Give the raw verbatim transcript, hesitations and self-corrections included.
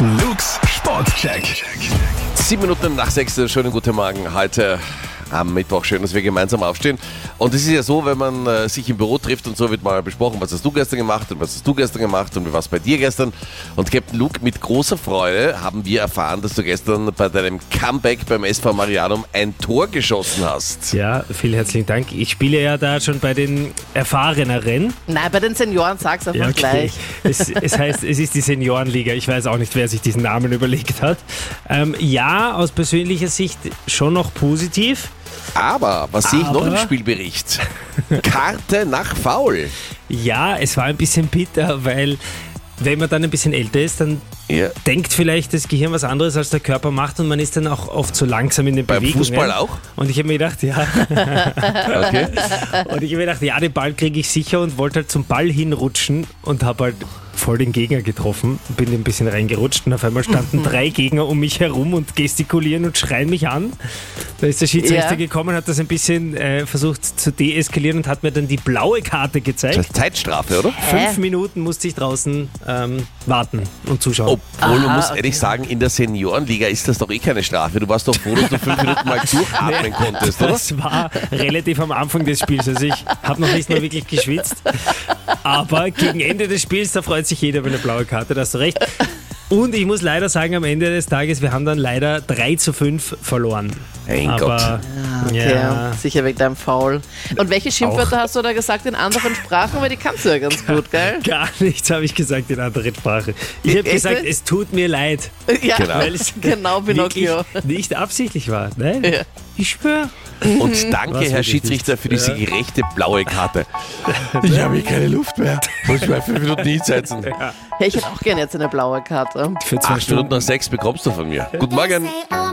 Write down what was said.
Luke's Sportcheck. Sieben Minuten nach sechs, schönen guten Morgen. Heute am Mittwoch, schön, dass wir gemeinsam aufstehen. Und es ist ja so, wenn man äh, sich im Büro trifft und so, wird mal besprochen, was hast du gestern gemacht und was hast du gestern gemacht und wie war es bei dir gestern. Und Captain Luke, mit großer Freude haben wir erfahren, dass du gestern bei deinem Comeback beim S V Marianum ein Tor geschossen hast. Ja, vielen herzlichen Dank. Ich spiele ja da schon bei den Erfahreneren. Nein, bei den Senioren sag's einfach Ja, okay. gleich. Es, es heißt, es ist die Seniorenliga. Ich weiß auch nicht, wer sich diesen Namen überlegt hat. Ähm, ja, aus persönlicher Sicht schon noch positiv. Aber, was sehe ich noch im Aber- Spielbericht? Karte nach Foul. Ja, es war ein bisschen bitter, weil wenn man dann ein bisschen älter ist, dann Ja. denkt vielleicht das Gehirn was anderes, als der Körper macht, und man ist dann auch oft so langsam in den Beim Bewegungen. Fußball auch? Und ich habe mir gedacht, ja, Okay. und ich habe mir gedacht, ja, den Ball kriege ich sicher, und wollte halt zum Ball hinrutschen und habe halt voll den Gegner getroffen, bin ein bisschen reingerutscht, und auf einmal standen drei Gegner um mich herum und gestikulieren und schreien mich an. Da ist der Schiedsrichter Ja. gekommen, hat das ein bisschen äh, versucht zu deeskalieren und hat mir dann die blaue Karte gezeigt. Das ist Zeitstrafe, oder? Fünf Minuten musste ich draußen ähm, warten und zuschauen. Obwohl, du Aha, musst okay. ehrlich sagen, in der Seniorenliga ist das doch eh keine Strafe. Du warst doch froh, dass du fünf Minuten mal durchatmen konntest, oder? Das war relativ am Anfang des Spiels. Also ich habe noch nicht mal wirklich geschwitzt. Aber gegen Ende des Spiels, da freut sich jeder über eine blaue Karte, da hast du recht. Und ich muss leider sagen, am Ende des Tages, wir haben dann leider drei zu fünf verloren. Mein Aber, Gott. Okay, ja, sicher wegen deinem Foul. Und welche Schimpfwörter hast du da gesagt in anderen Sprachen? Weil die kannst du ja ganz gut, gell? gar nichts habe ich gesagt in anderer Sprache. Ich habe Echt gesagt, nicht? es tut mir leid, Ja, Genau. weil es genau, Pinocchio. wirklich nicht absichtlich war. Nein, Ja. ich schwöre. Und danke, Was Herr will ich Schiedsrichter, nicht? für diese Ja. gerechte blaue Karte. Ich habe hier keine Luft mehr. Muss ich mal fünf Minuten hinsetzen. Hey, ich hätte auch gerne jetzt eine blaue Karte. Für zwei Acht Stunden. Minuten nach sechs bekommst du von mir. Guten Morgen.